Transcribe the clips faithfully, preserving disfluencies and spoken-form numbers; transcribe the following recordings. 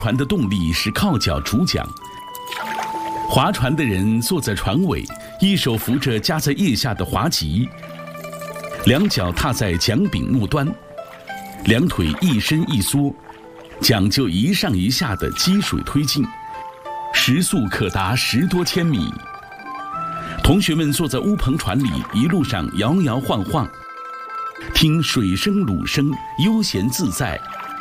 船的动力是靠脚主桨，划船的人坐在船尾，一手扶着夹在腋下的划桨，两脚踏在桨柄末端，两腿一伸一缩，讲究一上一下的积水推进，时速可达十多千米。同学们坐在乌篷船里，一路上摇摇晃晃，听水声橹声，悠闲自在。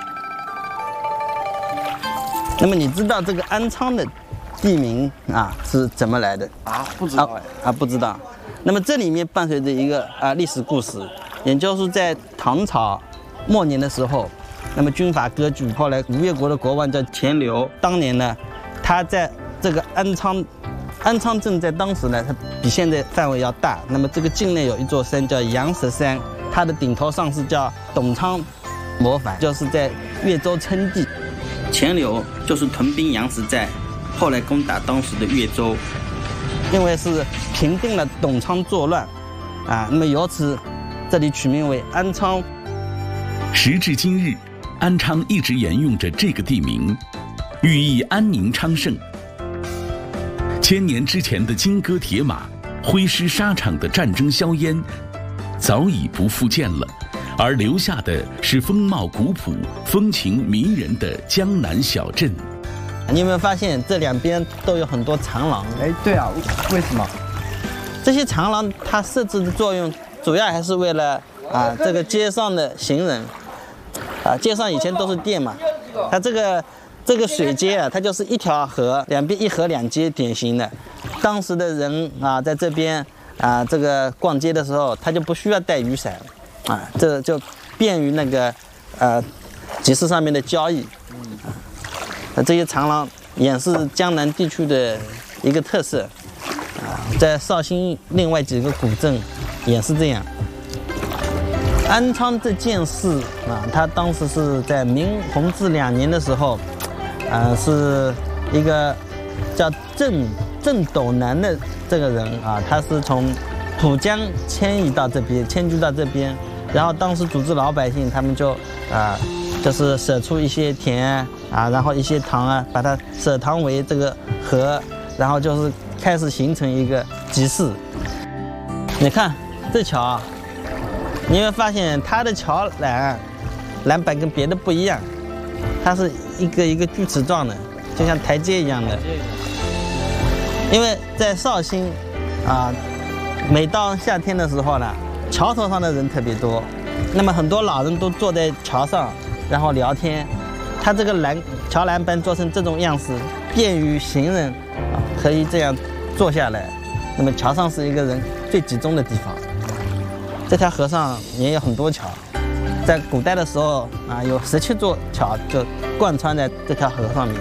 那么你知道这个安昌的地名啊是怎么来的啊？不知道哎、 啊，啊不知道。那么这里面伴随着一个啊历史故事，也就是在唐朝末年的时候，那么军阀割据，后来吴越国的国王叫钱镠，当年呢，他在这个安昌，安昌镇在当时呢，它比现在范围要大。那么这个境内有一座山叫阳石山，它的顶头上是叫董昌谋反，就是在越州称帝。钱镠就是屯兵杨石寨，后来攻打当时的越州，因为是平定了董昌作乱，啊，那么由此这里取名为安昌。 时至今日，安昌一直沿用着这个地名，寓意安宁昌盛。千年之前的金戈铁马、挥师沙场的战争硝烟，早已不复见了。而留下的是风貌古朴、风情迷人的江南小镇。 你有没有发现这两边都有很多长廊？ 哎，对啊，为什么？ 这些长廊它设置的作用，主要还是为了啊这个街上的行人，啊街上以前都是店嘛，它这个这个水街啊，它就是一条河，两边一河两街，典型的。当时的人啊在这边啊这个逛街的时候，他就不需要带雨伞。啊，这就便于那个呃集市上面的交易。嗯，这些长廊也是江南地区的一个特色。啊，在绍兴另外几个古镇也是这样。安昌这件事啊，他当时是在明弘治两年的时候，啊，是一个叫郑郑斗南的这个人啊，他是从浦江迁移到这边，迁居到这边。然后当时组织老百姓，他们就啊、呃，就是舍出一些田啊，然后一些塘啊，把它舍塘为这个河，然后就是开始形成一个集市。你看这桥，你会发现它的桥栏栏板跟别的不一样，它是一个一个锯齿状的，就像台阶一样的。因为在绍兴啊，每到夏天的时候呢，桥头上的人特别多，那么很多老人都坐在桥上，然后聊天。它这个栏桥栏板做成这种样式，便于行人啊可以这样坐下来。那么桥上是一个人最集中的地方。这条河上也有很多桥，在古代的时候啊，有十七座桥就贯穿在这条河上面。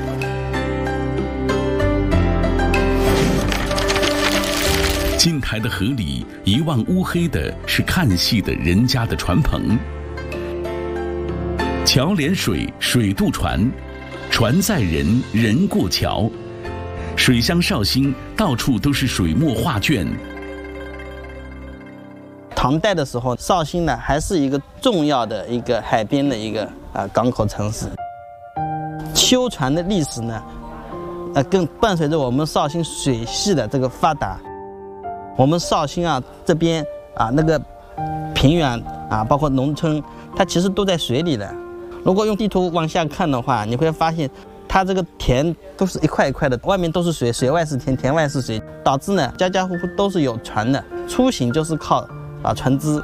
近台的河里，一望乌黑的是看戏的人家的船棚。桥连水，水渡船，船载人，人过桥。水乡绍兴，到处都是水墨画卷。 唐代的时候，绍兴呢还是一个重要的一个海边的一个啊港口城市。修船的历史呢，呃，跟伴随着我们绍兴水系的这个发达。我们绍兴啊这边啊那个平原啊，包括农村，它其实都在水里的。如果用地图往下看的话，你会发现它这个田都是一块一块的，外面都是水，水外是田，田外是水，导致呢家家户户都是有船的，出行就是靠啊船只。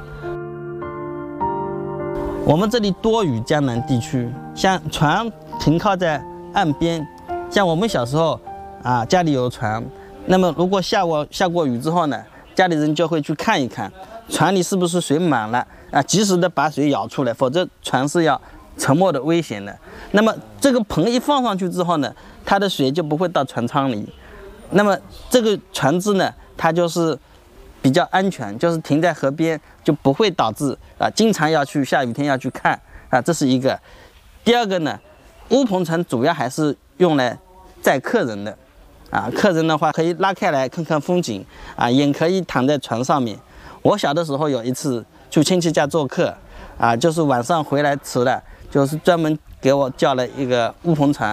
我们这里多雨江南地区，像船停靠在岸边，像我们小时候啊家里有船。那么，如果下过下过雨之后呢，家里人就会去看一看，船里是不是水满了啊，及时的把水舀出来，否则船是要沉没的危险的。那么这个棚一放上去之后呢，它的水就不会到船舱里。那么这个船只呢，它就是比较安全，就是停在河边，就不会导致啊经常要去下雨天要去看啊，这是一个。第二个呢，乌篷船主要还是用来载客人的。啊，客人的话可以拉开来看看风景，啊，也可以躺在船上面。我小的时候有一次去亲戚家做客，啊，就是晚上回来迟了，就是专门给我叫了一个乌篷船，